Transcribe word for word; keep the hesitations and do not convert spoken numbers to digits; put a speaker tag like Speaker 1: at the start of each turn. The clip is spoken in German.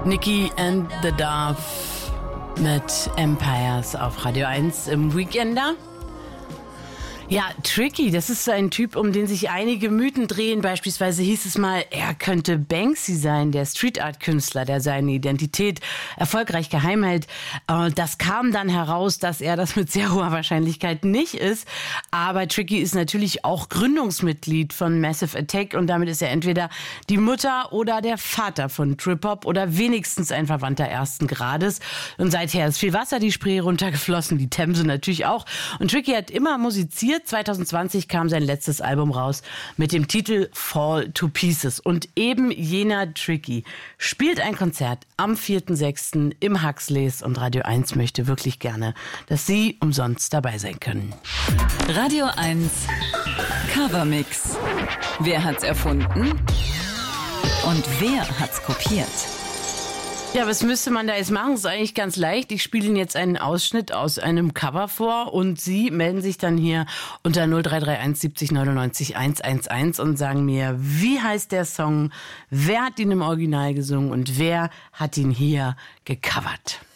Speaker 1: Nicki and the Dove mit Empires auf Radio eins im Weekender. Ja, Tricky, das ist so ein Typ, um den sich einige Mythen drehen. Beispielsweise hieß es mal, er könnte Banksy sein, der Street-Art-Künstler, der seine Identität erfolgreich geheim hält. Das kam dann heraus, dass er das mit sehr hoher Wahrscheinlichkeit nicht ist. Aber Tricky ist natürlich auch Gründungsmitglied von Massive Attack und damit ist er entweder die Mutter oder der Vater von Trip-Hop oder wenigstens ein Verwandter ersten Grades. Und seither ist viel Wasser die Spree runtergeflossen, die Themse natürlich auch. Und Tricky hat immer musiziert. zwanzig zwanzig kam sein letztes Album raus mit dem Titel Fall to Pieces. Und eben jener Tricky spielt ein Konzert am vierten sechsten im Huxleys und Radio eins möchte wirklich gerne, dass Sie umsonst dabei sein können.
Speaker 2: Radio eins Covermix. Wer hat's erfunden? Und wer hat's kopiert?
Speaker 1: Ja, was müsste man da jetzt machen? Ist eigentlich ganz leicht. Ich spiele Ihnen jetzt einen Ausschnitt aus einem Cover vor und Sie melden sich dann hier unter null drei drei eins siebzig neunundneunzig hundertelf und sagen mir, wie heißt der Song, wer hat ihn im Original gesungen und wer hat ihn hier gecovert?